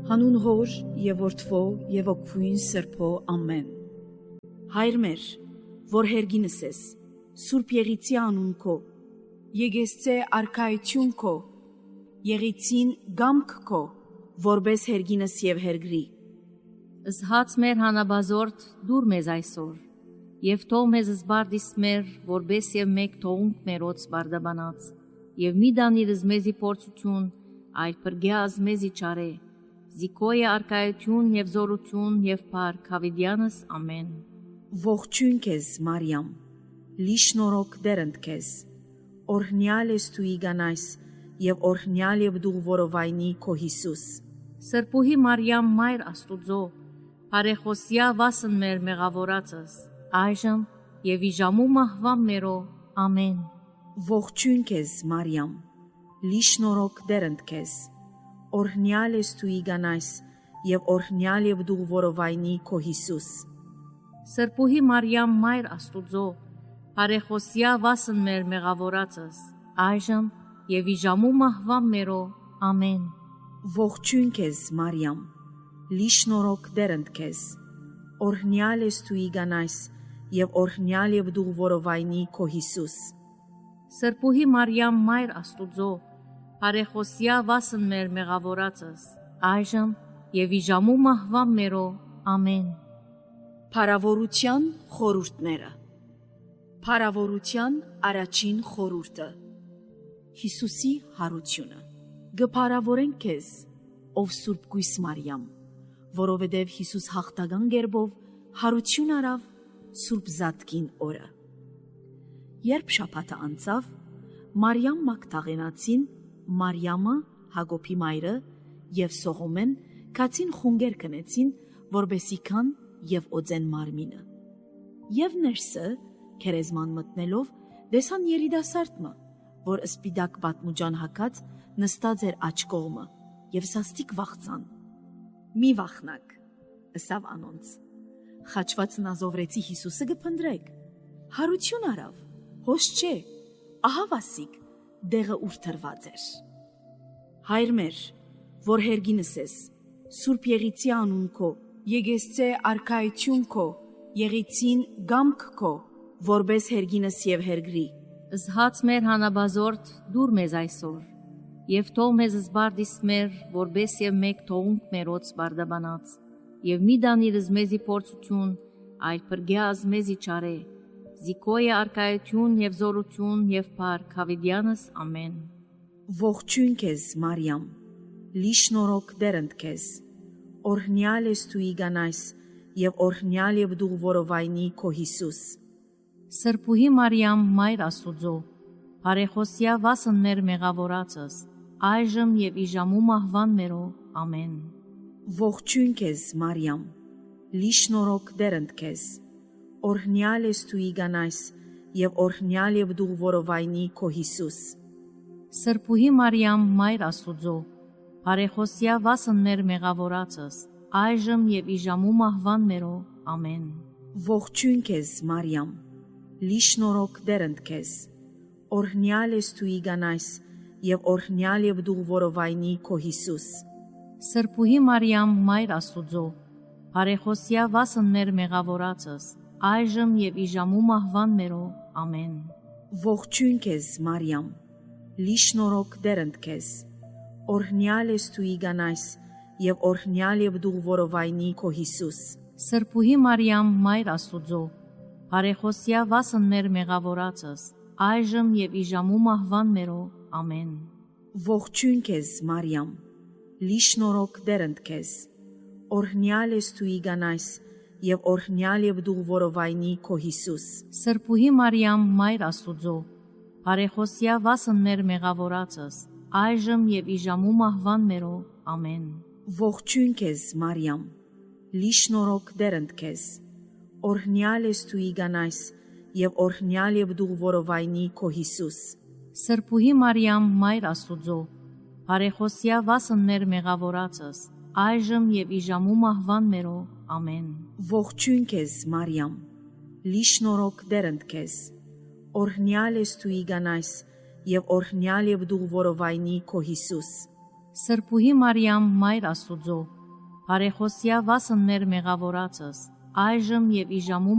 Հանուն Հոր և Որդվո և Օգնույն Սրբո ամեն։ Հայր մեր, որ հերգինս ես, Սուրբ Եղիցի անուն քո, եկեղեցե արքայություն քո, եղիցին գամք քո, որբես հերգինս եւ հերգրի։ Զհաց մեր հանաբազորդ դուր մեզ այսօր, եւ թող մեզ զբարդիս մեր, որբես եւ մեկ թողունք մերոց բարդաբանած, եւ մի դանիրս մեզի փորձություն, այլ պրգյազ մեզի չարե, զիկոյը արքայություն եւ զորություն եւ փառք հավիդյանս ամեն։ Ողջույն քեզ Մարիամ, լի շնորհք դերընդ քեզ, օրհնյալ ես դու իգանայս եւ օրհնյալ եւ դու որովայնի քո Հիսուս։ Սրբուհի Մարիամ մայր Աստուծո, բարեխոսյա վասն մեր մեղավորածս, այժմ եւ իժամու մահվան մերո ամեն։ Ողջույն քեզ Մարիամ, լի շնորհք դերընդ քեզ, օրհնյալ ես դու իգանայս եւ օրհնյալ եւ դու որովայնի քո Հիսուս։ Սրբուհի Մարիամ մայր Աստուծո, բարեխոսյա վասն մեր մեղավորածս, այժմ եւ իժամու մահվան մերո ամեն։ Ողջույն քեզ Մարիամ, լի շնորհք դերընդ քեզ, օրհնյալ ես դու իգանայս եւ օրհնյալ եւ դու որովայնի քո Հիսուս։ Սրբուհի Մարիամ մայր Աստուծո, բարեխոսյա վասն մեր մեղավորածս, այժմ եւ իժամու մահվան մերո ամեն։ Փարավորության խորհուրդները։ Փարավորության առաջին խորհուրդը։ Հիսուսի հարությունը։ Գփարավորենք քեզ, ով Սուրբ Գույս Մարիամ, որովհետև Հիսուս հաղթական գերբով հարություն արավ Սուրբ Զատկին օրը։ Երբ շաբաթը անցավ, Մարիամ Մագդաղենացին, Մարիամը, Հակոբի մայրը եւ Սողոմեն կացին խունգեր կնեցին, որբեսի քան եւ օծեն մարմինը։ Եվ ներսը քերեզման մտնելով դեսան երիտասարդը, որ սպիտակ պատմուջան հակած նստած էր աջ կողմը եւ սաստիկ վախցան։ Մի վախնակ, ըսավ անոնց։ Խաչված նազովրեցի Հիսուսը գփնդրեք։ Հարություն արավ, հոս չէ, ահա վասիկ, դեղը ուր թրված էր։ Հայր մեր, որ հերգինս ես, Սուրբ Եղիցի անուն քո, եկեղեցե արքայություն քո, եղիցին գամք քո, որբես հերգինս եւ հերգրի։ Զհաց մեր հանաբազորդ դուր մեզ այսօր, եւ թող մեզ զբարդիս մեր, որբես եւ մեկ թողունք մերոց բարդաբանած, եւ մի դանիրս մեզի փորձություն, այլ պրգյազ մեզի չարե, զիկոյը արքայություն եւ զորություն եւ փառք հավիդյանս ամեն։ Ողջույն քեզ Մարիամ, լի շնորհք դերընդ քեզ, օրհնյալ ես դու իգանայս եւ օրհնյալ եւ դու որովայնի քո Հիսուս։ Սրբուհի Մարիամ մայր Աստուծո, բարեխոսյա վասն մեր մեղավորածս, այժմ եւ իժամու մահվան մերո ամեն։ Ողջույն քեզ Մարիամ, լի շնորհք դերընդ քեզ, օրհնյալ ես դու իգանայս եւ օրհնյալ եւ դու որովայնի քո Հիսուս։ Սրբուհի Մարիամ մայր Աստուծո, բարեխոսյա վասն մեր մեղավորածս, այժմ եւ իժամու մահվան մերո ամեն։ Ողջույն քեզ Մարիամ, լի շնորհք դերընդ քեզ, օրհնյալ ես դու իգանայս եւ օրհնյալ եւ դու որովայնի քո Հիսուս։ Սրբուհի Մարիամ մայր Աստուծո, բարեխոսյա վասն մեր մեղավորածս, այժմ եւ իժամու մահվան մերո ամեն։ Ողջույն քեզ Մարիամ, լի շնորհք դերընդ քեզ, օրհնյալ ես դու իգանայս եւ օրհնյալ եւ դու որովայնի քո Հիսուս։ Սրբուհի Մարիամ մայր Աստուծո, բարեխոսյա վասն մեր մեղավորածս, այժմ եւ իժամու մահվան մերո ամեն։ Ողջույն քեզ Մարիամ, լի շնորհք դերընդ քեզ, օրհնյալ ես դու իգանայս եւ օրհնյալ եւ դու որովայնի քո Հիսուս։ Սրբուհի Մարիամ մայր Աստուծո, բարեխոսյա վասն մեր մեղավորածս, այժմ եւ իժամու մահվան մերո ամեն։ Ողջույն քեզ Մարիամ, լի շնորհք դերընդ քեզ, օրհնյալ ես դու իգանայս եւ օրհնյալ եւ դու որովայնի քո Հիսուս։ Սրբուհի Մարիամ մայր Աստուծո, բարեխոսյա վասն մեր մեղավորածս, այժմ եւ իժամու մահվան մերո ամեն։ Ողջույն քեզ Մարիամ, լի շնորհք դերընդ քեզ, օրհնյալ ես դու իգանայս եւ օրհնյալ եւ դու որովայնի քո Հիսուս։ Սրբուհի Մարիամ մայր Աստուծո, Բարեխոսյա վասն մեր մեղավորացս, այժմ եւ իժամու